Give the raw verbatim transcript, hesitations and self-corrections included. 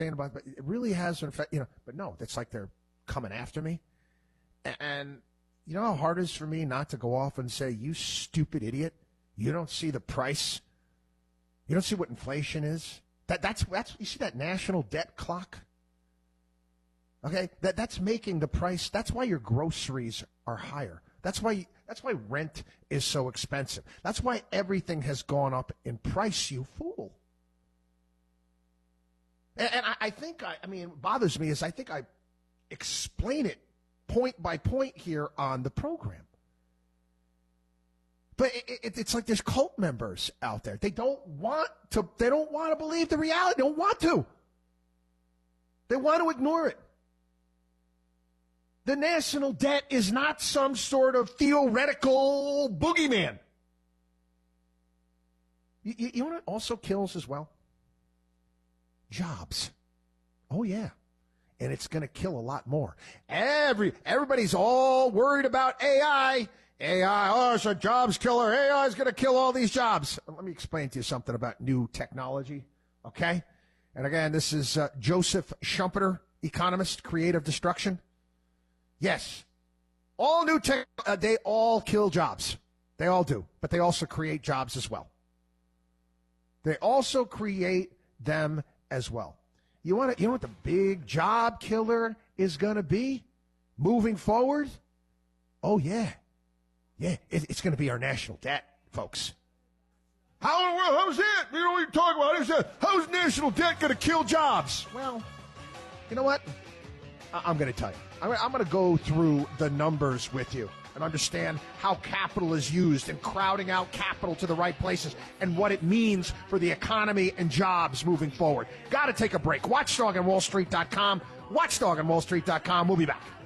about, but it really has an effect, you know. But no, it's like they're coming after me, and you know how hard it is for me not to go off and say, "You stupid idiot! You don't see the price. You don't see what inflation is." That that's that's you see that national debt clock. Okay, that that's making the price. That's why your groceries are higher. That's why that's why rent is so expensive. That's why everything has gone up in price. You fool. And, and I, I think I, I mean, what bothers me is I think I explain it point by point here on the program. But it, it, it's like there's cult members out there. They don't want to. They don't want to believe the reality. They don't want to. They want to ignore it. The national debt is not some sort of theoretical boogeyman. You, you, you know what also kills as well? Jobs. Oh, yeah. And it's going to kill a lot more. Every Everybody's all worried about A I. A I, oh, it's a jobs killer. A I is going to kill all these jobs. Let me explain to you something about new technology, okay? And again, this is uh, Joseph Schumpeter, economist, creative destruction. Yes, all new tech, uh, they all kill jobs. They all do, but they also create jobs as well. They also create them as well. You want to, you know what the big job killer is going to be moving forward? Oh, yeah. Yeah, it, it's going to be our national debt, folks. How in the world? How's that? You know what you're talking about? Is that, how's national debt going to kill jobs? Well, you know what? I, I'm going to tell you. I'm, I'm going to go through the numbers with you and understand how capital is used and crowding out capital to the right places and what it means for the economy and jobs moving forward. Got to take a break. Watchdog on Wall Street dot com. Watchdog on Wall Street dot com. We'll be back.